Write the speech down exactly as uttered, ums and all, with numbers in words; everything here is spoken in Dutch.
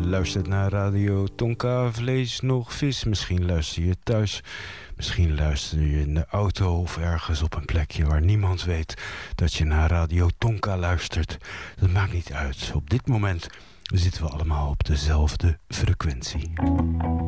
luistert naar Radio Tonka, vlees nog vis. Misschien luister je thuis, misschien luister je in de auto of ergens op een plekje waar niemand weet dat je naar Radio Tonka luistert. Dat maakt niet uit. Op dit moment zitten we allemaal op dezelfde frequentie.